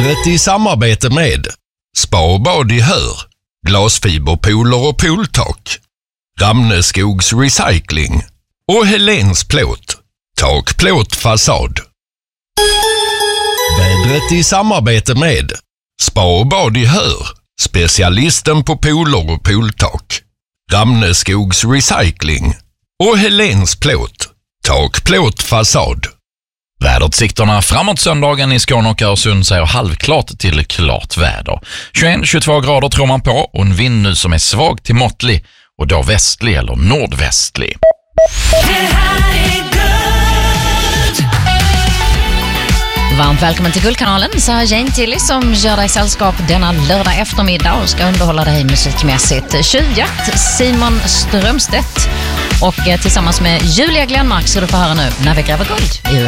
Vädret i samarbete med Spa och bad i Hör, glasfiberpooler och pooltak, Ramneskogs Recycling och Helens plåt, tak, plåt, fasad. Vädret i samarbete med Spa och bad i Hör, specialisten på pooler och pooltak, Ramneskogs Recycling och Helens plåt, tak, plåt, fasad. Väderutsikterna framåt söndagen i Skåne och Öresund säger halvklart till klart väder. 21-22 grader tror man på och en vind nu som är svag till måttlig och då västlig eller nordvästlig. Varmt välkommen till Guldkanalen, så här Jane Tilly som gör dig sällskap denna lördag eftermiddag och ska underhålla dig musikmässigt. Tjuvjakt, Simon Strömstedt och tillsammans med Julia Glenmark så du får höra nu När vi gräver guld i